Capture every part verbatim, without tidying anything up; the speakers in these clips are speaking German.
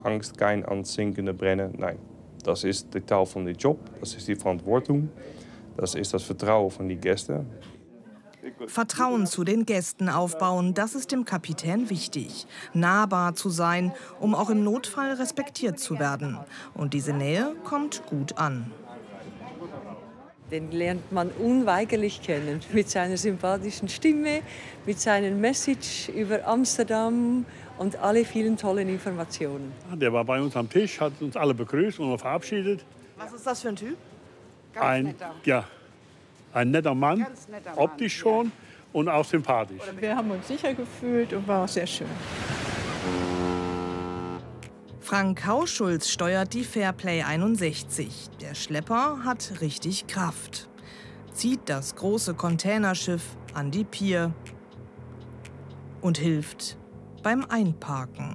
Angst, kein anzinkende Brennen. Nein, das ist die Teil von dem Job, das ist die Verantwortung, das ist das Vertrauen von den Gästen. Vertrauen zu den Gästen aufbauen, das ist dem Kapitän wichtig. Nahbar zu sein, um auch im Notfall respektiert zu werden. Und diese Nähe kommt gut an. Den lernt man unweigerlich kennen, mit seiner sympathischen Stimme, mit seiner Message über Amsterdam und alle vielen tollen Informationen. Der war bei uns am Tisch, hat uns alle begrüßt und verabschiedet. Was ist das für ein Typ? Ganz Ein, netter. ja, ein netter Mann, Ganz netter Mann, optisch schon ja. und auch sympathisch. Wir haben uns sicher gefühlt und war auch sehr schön. Frank Hauschulz steuert die Fairplay einundsechzig. Der Schlepper hat richtig Kraft. Zieht das große Containerschiff an die Pier und hilft beim Einparken.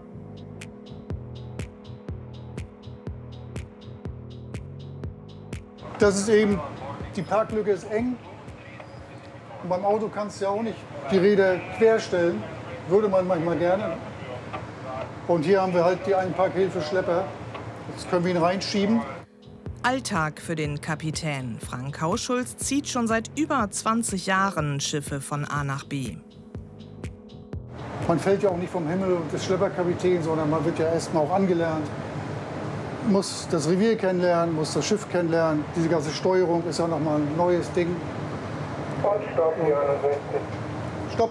Das ist eben, die Parklücke ist eng. Und beim Auto kannst du ja auch nicht die Räder querstellen. Würde man manchmal gerne. Und hier haben wir halt die Einparkhilfe Schlepper. Jetzt können wir ihn reinschieben. Alltag für den Kapitän. Frank Hauschulz zieht schon seit über zwanzig Jahren Schiffe von A nach B. Man fällt ja auch nicht vom Himmel und ist Schlepperkapitän, sondern man wird ja erst mal auch angelernt. Muss das Revier kennenlernen, muss das Schiff kennenlernen. Diese ganze Steuerung ist ja noch mal ein neues Ding. Und stopp, die einundsechzig. Stopp.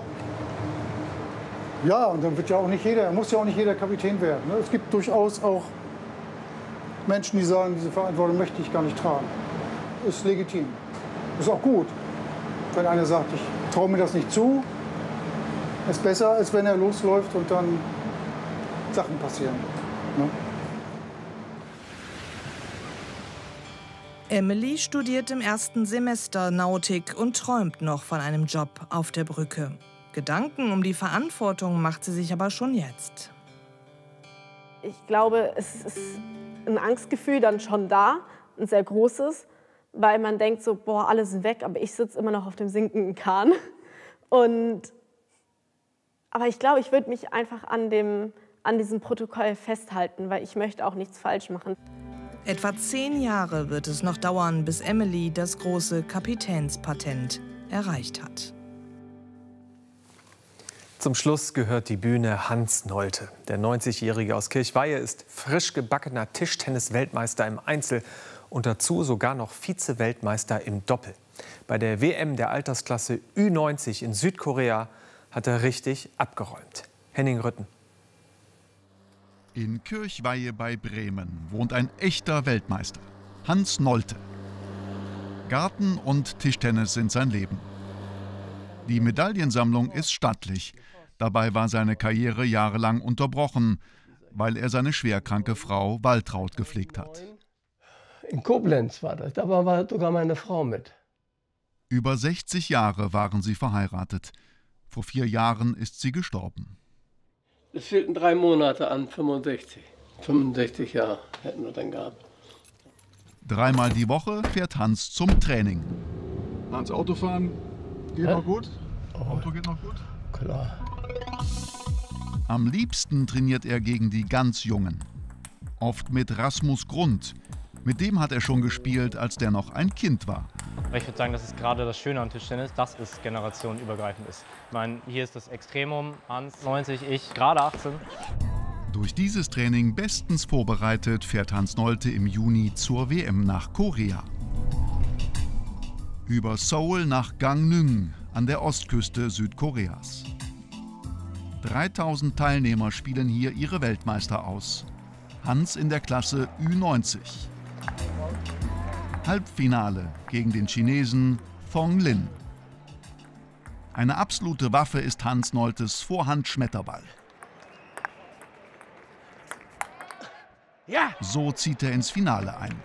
Ja, und dann wird ja auch nicht jeder, muss ja auch nicht jeder Kapitän werden. Ne? Es gibt durchaus auch Menschen, die sagen, diese Verantwortung möchte ich gar nicht tragen. Ist legitim. Ist auch gut. Wenn einer sagt, ich traue mir das nicht zu, ist besser, als wenn er losläuft und dann Sachen passieren. Ne? Emily studiert im ersten Semester Nautik und träumt noch von einem Job auf der Brücke. Gedanken um die Verantwortung macht sie sich aber schon jetzt. Ich glaube, es ist ein Angstgefühl dann schon da, ein sehr großes, weil man denkt so, boah, alles ist weg, aber ich sitze immer noch auf dem sinkenden Kahn. Und, aber ich glaube, ich würde mich einfach an, dem, an diesem Protokoll festhalten, weil ich möchte auch nichts falsch machen. Etwa zehn Jahre wird es noch dauern, bis Emily das große Kapitänspatent erreicht hat. Zum Schluss gehört die Bühne Hans Nolte. Der neunzigjährige aus Kirchweihe ist frisch gebackener Tischtennis-Weltmeister im Einzel und dazu sogar noch Vize-Weltmeister im Doppel. Bei der W M der Altersklasse Ü neunzig in Südkorea hat er richtig abgeräumt. Henning Rütten. In Kirchweihe bei Bremen wohnt ein echter Weltmeister, Hans Nolte. Garten und Tischtennis sind sein Leben. Die Medaillensammlung ist stattlich. Dabei war seine Karriere jahrelang unterbrochen, weil er seine schwerkranke Frau Waltraud gepflegt hat. In Koblenz war das, da war sogar meine Frau mit. Über sechzig Jahre waren sie verheiratet. Vor vier Jahren ist sie gestorben. Es fehlten drei Monate an fünfundsechzig. fünfundsechzig Jahre hätten wir dann gehabt. Dreimal die Woche fährt Hans zum Training. Hans, Autofahren geht Hä? noch gut? Oh, Auto geht noch gut? Klar. Am liebsten trainiert er gegen die ganz Jungen. Oft mit Rasmus Grund. Mit dem hat er schon gespielt, als der noch ein Kind war. Ich würde sagen, das ist gerade das Schöne am Tischtennis, dass es generationenübergreifend ist. Ich meine, hier ist das Extremum, Hans neunzig, ich gerade achtzehn. Durch dieses Training bestens vorbereitet fährt Hans Nolte im Juni zur W M nach Korea. Über Seoul nach Gangneung an der Ostküste Südkoreas. dreitausend Teilnehmer spielen hier ihre Weltmeister aus. Hans in der Klasse Ü neunzig. Halbfinale gegen den Chinesen Thong Lin. Eine absolute Waffe ist Hans Noltes Vorhand-Schmetterball. Ja. So zieht er ins Finale ein.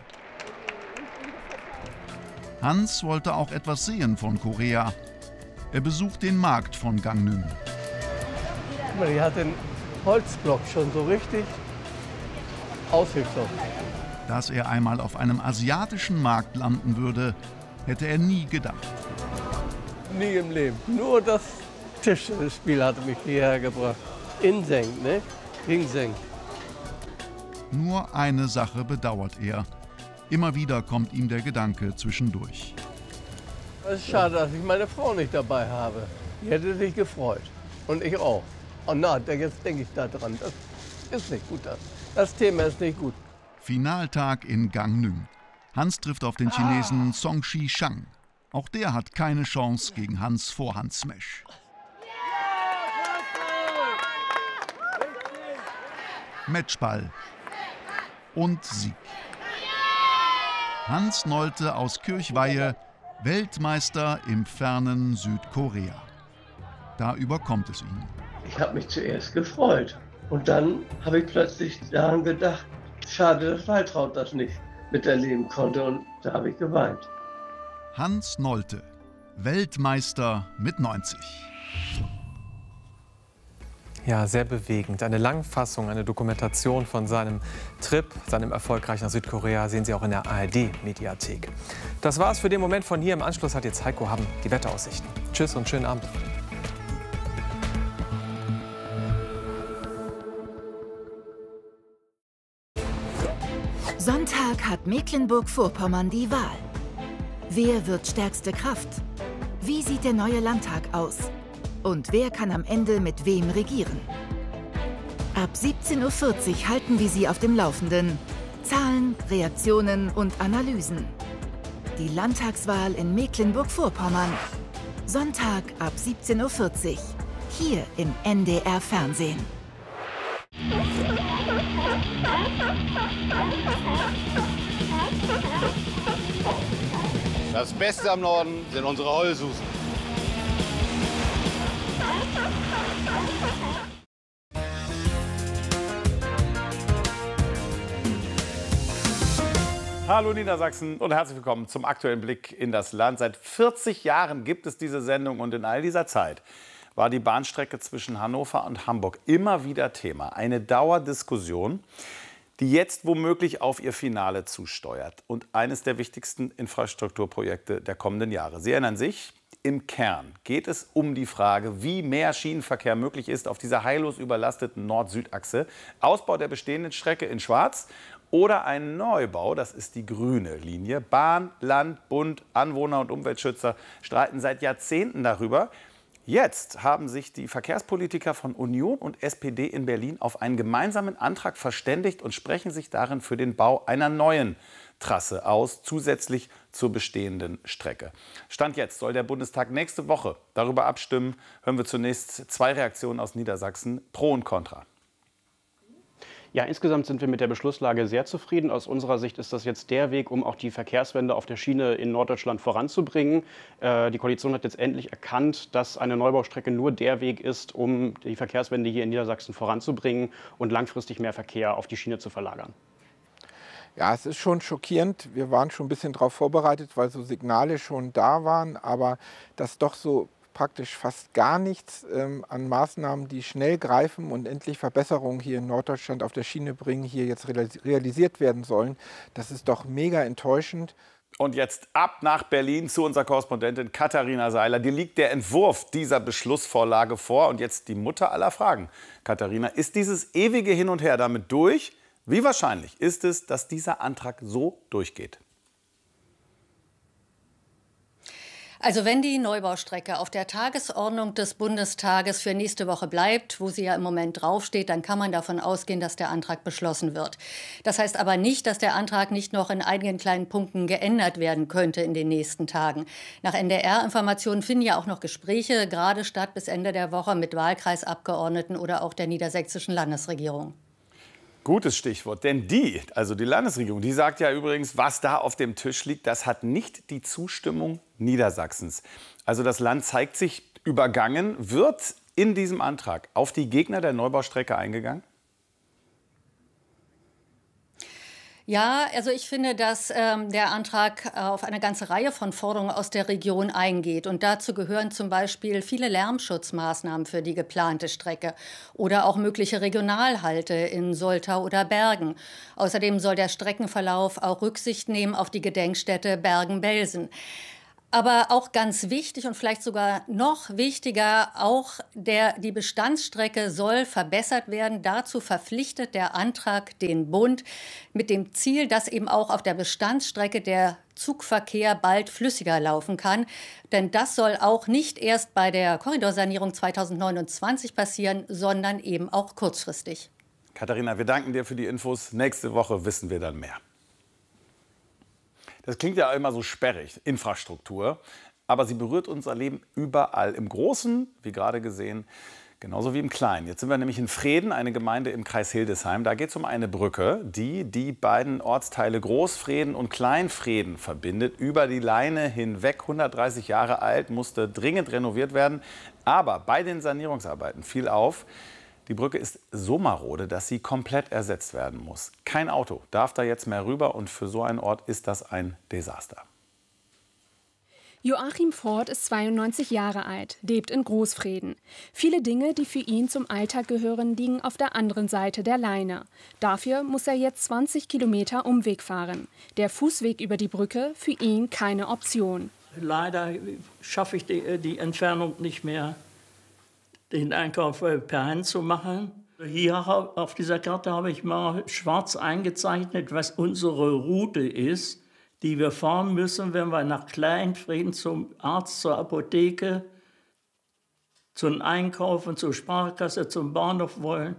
Hans wollte auch etwas sehen von Korea. Er besucht den Markt von Gangneung. Die hat den Holzblock schon so richtig ausgeklopft. Dass er einmal auf einem asiatischen Markt landen würde, hätte er nie gedacht. Nie im Leben. Nur das Tischtennisspiel hatte mich hierher gebracht. Inseng, ne? Ginseng. Nur eine Sache bedauert er. Immer wieder kommt ihm der Gedanke zwischendurch. Es ist schade, dass ich meine Frau nicht dabei habe. Die hätte sich gefreut. Und ich auch. Oh na, jetzt denke ich da dran. Das ist nicht gut. Das, das Thema ist nicht gut. Finaltag in Gangneung. Hans trifft auf den Chinesen Song Shi-Shang. Auch der hat keine Chance gegen Hans Vorhand-Smash. Matchball und Sieg. Hans Nolte aus Kirchweihe, Weltmeister im fernen Südkorea. Da überkommt es ihn. Ich habe mich zuerst gefreut. Und dann habe ich plötzlich daran gedacht, schade, dass Waltraud das nicht miterleben konnte. Und da habe ich geweint. Hans Nolte, Weltmeister mit neunzig. Ja, sehr bewegend. Eine Langfassung, eine Dokumentation von seinem Trip, seinem Erfolg nach Südkorea, sehen Sie auch in der A R D-Mediathek. Das war's für den Moment von hier. Im Anschluss hat jetzt Heiko Hamm die Wetteraussichten. Tschüss und schönen Abend. Sonntag hat Mecklenburg-Vorpommern die Wahl. Wer wird stärkste Kraft? Wie sieht der neue Landtag aus? Und wer kann am Ende mit wem regieren? Ab siebzehn Uhr vierzig halten wir Sie auf dem Laufenden. Zahlen, Reaktionen und Analysen. Die Landtagswahl in Mecklenburg-Vorpommern. Sonntag ab siebzehn Uhr vierzig. Hier im N D R-Fernsehen. Das Beste am Norden sind unsere Heulsusen. Hallo Niedersachsen und herzlich willkommen zum aktuellen Blick in das Land. Seit vierzig Jahren gibt es diese Sendung und in all dieser Zeit war die Bahnstrecke zwischen Hannover und Hamburg immer wieder Thema. Eine Dauerdiskussion, die jetzt womöglich auf ihr Finale zusteuert und eines der wichtigsten Infrastrukturprojekte der kommenden Jahre. Sie erinnern sich, im Kern geht es um die Frage, wie mehr Schienenverkehr möglich ist auf dieser heillos überlasteten Nord-Süd-Achse. Ausbau der bestehenden Strecke in Schwarz oder ein Neubau, das ist die grüne Linie. Bahn, Land, Bund, Anwohner und Umweltschützer streiten seit Jahrzehnten darüber. Jetzt haben sich die Verkehrspolitiker von Union und S P D in Berlin auf einen gemeinsamen Antrag verständigt und sprechen sich darin für den Bau einer neuen Trasse aus, zusätzlich zur bestehenden Strecke. Stand jetzt soll der Bundestag nächste Woche darüber abstimmen. Hören wir zunächst zwei Reaktionen aus Niedersachsen, pro und contra. Ja, insgesamt sind wir mit der Beschlusslage sehr zufrieden. Aus unserer Sicht ist das jetzt der Weg, um auch die Verkehrswende auf der Schiene in Norddeutschland voranzubringen. Äh, die Koalition hat jetzt endlich erkannt, dass eine Neubaustrecke nur der Weg ist, um die Verkehrswende hier in Niedersachsen voranzubringen und langfristig mehr Verkehr auf die Schiene zu verlagern. Ja, es ist schon schockierend. Wir waren schon ein bisschen darauf vorbereitet, weil so Signale schon da waren, aber dass doch so praktisch fast gar nichts ähm, an Maßnahmen, die schnell greifen und endlich Verbesserungen hier in Norddeutschland auf der Schiene bringen, hier jetzt realisiert werden sollen. Das ist doch mega enttäuschend. Und jetzt ab nach Berlin zu unserer Korrespondentin Katharina Seiler. Dir liegt der Entwurf dieser Beschlussvorlage vor. Und jetzt die Mutter aller Fragen. Katharina, ist dieses ewige Hin und Her damit durch? Wie wahrscheinlich ist es, dass dieser Antrag so durchgeht? Also wenn die Neubaustrecke auf der Tagesordnung des Bundestages für nächste Woche bleibt, wo sie ja im Moment draufsteht, dann kann man davon ausgehen, dass der Antrag beschlossen wird. Das heißt aber nicht, dass der Antrag nicht noch in einigen kleinen Punkten geändert werden könnte in den nächsten Tagen. Nach N D R-Informationen finden ja auch noch Gespräche gerade statt bis Ende der Woche mit Wahlkreisabgeordneten oder auch der niedersächsischen Landesregierung. Gutes Stichwort, denn die, also die Landesregierung, die sagt ja übrigens, was da auf dem Tisch liegt, das hat nicht die Zustimmung Niedersachsens. Also das Land zeigt sich übergangen. Wird in diesem Antrag auf die Gegner der Neubaustrecke eingegangen? Ja, also ich finde, dass ähm, der Antrag auf eine ganze Reihe von Forderungen aus der Region eingeht. Und dazu gehören zum Beispiel viele Lärmschutzmaßnahmen für die geplante Strecke oder auch mögliche Regionalhalte in Soltau oder Bergen. Außerdem soll der Streckenverlauf auch Rücksicht nehmen auf die Gedenkstätte Bergen-Belsen. Aber auch ganz wichtig und vielleicht sogar noch wichtiger, auch der, die Bestandsstrecke soll verbessert werden. Dazu verpflichtet der Antrag den Bund mit dem Ziel, dass eben auch auf der Bestandsstrecke der Zugverkehr bald flüssiger laufen kann. Denn das soll auch nicht erst bei der Korridorsanierung zweitausendneunundzwanzig passieren, sondern eben auch kurzfristig. Katharina, wir danken dir für die Infos. Nächste Woche wissen wir dann mehr. Das klingt ja immer so sperrig, Infrastruktur, aber sie berührt unser Leben überall. Im Großen, wie gerade gesehen, genauso wie im Kleinen. Jetzt sind wir nämlich in Vreden, eine Gemeinde im Kreis Hildesheim. Da geht es um eine Brücke, die die beiden Ortsteile Großvreden und Kleinvreden verbindet. Über die Leine hinweg, hundertdreißig Jahre alt, musste dringend renoviert werden. Aber bei den Sanierungsarbeiten fiel auf, die Brücke ist so marode, dass sie komplett ersetzt werden muss. Kein Auto darf da jetzt mehr rüber und für so einen Ort ist das ein Desaster. Joachim Ford ist zweiundneunzig Jahre alt, lebt in Großvreden. Viele Dinge, die für ihn zum Alltag gehören, liegen auf der anderen Seite der Leine. Dafür muss er jetzt zwanzig Kilometer Umweg fahren. Der Fußweg über die Brücke für ihn keine Option. Leider schaffe ich die, die Entfernung nicht mehr, den Einkauf per Hand zu machen. Hier auf dieser Karte habe ich mal schwarz eingezeichnet, was unsere Route ist, die wir fahren müssen, wenn wir nach Kleinvreden zum Arzt, zur Apotheke, zum Einkaufen, zur Sparkasse, zum Bahnhof wollen.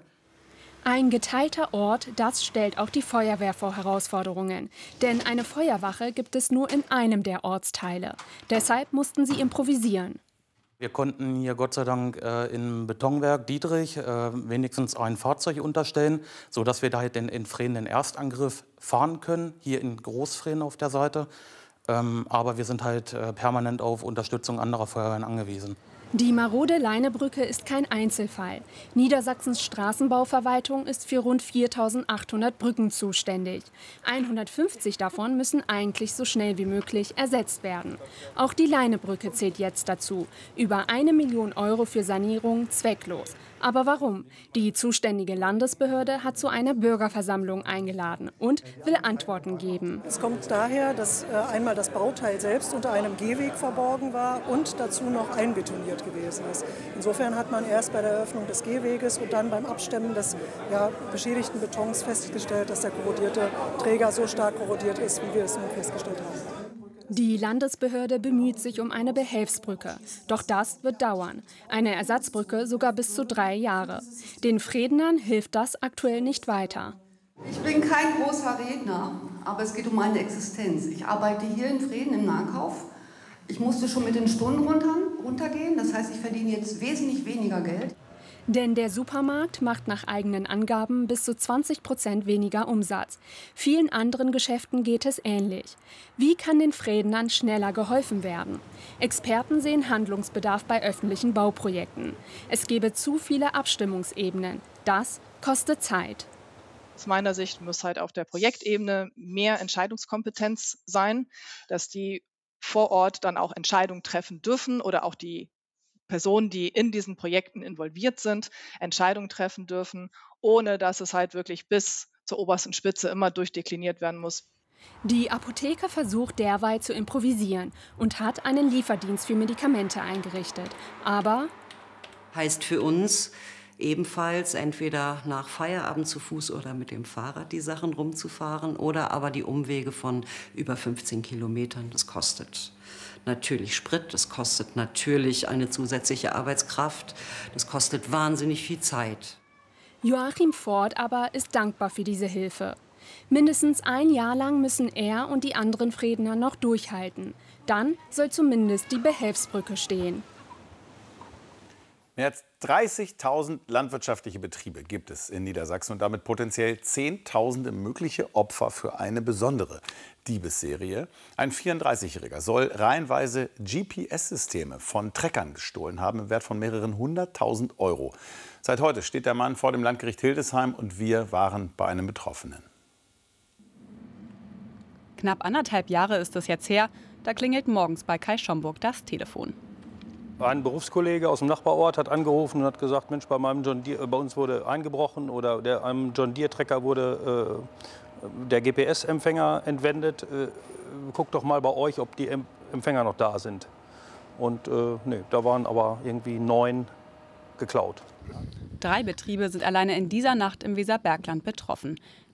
Ein geteilter Ort, das stellt auch die Feuerwehr vor Herausforderungen. Denn eine Feuerwache gibt es nur in einem der Ortsteile. Deshalb mussten sie improvisieren. Wir konnten hier Gott sei Dank äh, im Betonwerk Dietrich äh, wenigstens ein Fahrzeug unterstellen, sodass wir da den in Vreden den Erstangriff fahren können, hier in Großvreden auf der Seite. Ähm, aber wir sind halt äh, permanent auf Unterstützung anderer Feuerwehren angewiesen. Die marode Leinebrücke ist kein Einzelfall. Niedersachsens Straßenbauverwaltung ist für rund viertausendachthundert Brücken zuständig. hundertfünfzig davon müssen eigentlich so schnell wie möglich ersetzt werden. Auch die Leinebrücke zählt jetzt dazu. Über eine Million Euro für Sanierung zwecklos. Aber warum? Die zuständige Landesbehörde hat zu einer Bürgerversammlung eingeladen und will Antworten geben. Es kommt daher, dass äh, einmal das Bauteil selbst unter einem Gehweg verborgen war und dazu noch einbetoniert gewesen ist. Insofern hat man erst bei der Eröffnung des Gehweges und dann beim Abstemmen des ja, beschädigten Betons festgestellt, dass der korrodierte Träger so stark korrodiert ist, wie wir es nun festgestellt haben. Die Landesbehörde bemüht sich um eine Behelfsbrücke. Doch das wird dauern. Eine Ersatzbrücke sogar bis zu drei Jahre. Den Vredenern hilft das aktuell nicht weiter. Ich bin kein großer Redner, aber es geht um meine Existenz. Ich arbeite hier in Vreden im Nahkauf. Ich musste schon mit den Stunden runter, runtergehen. Das heißt, ich verdiene jetzt wesentlich weniger Geld. Denn der Supermarkt macht nach eigenen Angaben bis zu zwanzig Prozent weniger Umsatz. Vielen anderen Geschäften geht es ähnlich. Wie kann den Vredenern schneller geholfen werden? Experten sehen Handlungsbedarf bei öffentlichen Bauprojekten. Es gebe zu viele Abstimmungsebenen. Das kostet Zeit. Aus meiner Sicht muss halt auf der Projektebene mehr Entscheidungskompetenz sein, dass die vor Ort dann auch Entscheidungen treffen dürfen oder auch die Personen, die in diesen Projekten involviert sind, Entscheidungen treffen dürfen, ohne dass es halt wirklich bis zur obersten Spitze immer durchdekliniert werden muss. Die Apotheke versucht derweil zu improvisieren und hat einen Lieferdienst für Medikamente eingerichtet. Aber heißt für uns ebenfalls entweder nach Feierabend zu Fuß oder mit dem Fahrrad die Sachen rumzufahren oder aber die Umwege von über fünfzehn Kilometern. Das kostet natürlich Sprit, das kostet natürlich eine zusätzliche Arbeitskraft, das kostet wahnsinnig viel Zeit. Joachim Ford aber ist dankbar für diese Hilfe. Mindestens ein Jahr lang müssen er und die anderen Vredener noch durchhalten. Dann soll zumindest die Behelfsbrücke stehen. Mehr als dreißigtausend landwirtschaftliche Betriebe gibt es in Niedersachsen und damit potenziell Zehntausende mögliche Opfer für eine besondere Diebesserie. Ein vierunddreißigjähriger soll reihenweise G P S-Systeme von Treckern gestohlen haben im Wert von mehreren hunderttausend Euro. Seit heute steht der Mann vor dem Landgericht Hildesheim und wir waren bei einem Betroffenen. Knapp anderthalb Jahre ist es jetzt her, da klingelt morgens bei Kai Schomburg das Telefon. Ein Berufskollege aus dem Nachbarort hat angerufen und hat gesagt, Mensch, bei, meinem John Deere, bei uns wurde eingebrochen oder der, einem John Deere-Trecker wurde äh, der G P S-Empfänger entwendet. Äh, guckt doch mal bei euch, ob die Empfänger noch da sind. Und äh, nee, da waren aber irgendwie neun geklaut. Drei Betriebe sind alleine in dieser Nacht im Weserbergland betroffen.